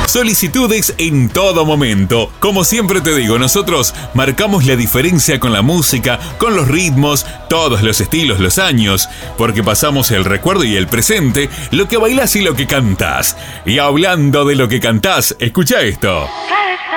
Solicitudes en todo momento. Como siempre te digo, nosotros marcamos la diferencia con la música, con los ritmos, todos los estilos, los años, porque pasamos el recuerdo y el presente, lo que bailás y lo que cantás. Y hablando de lo que cantás, escucha esto.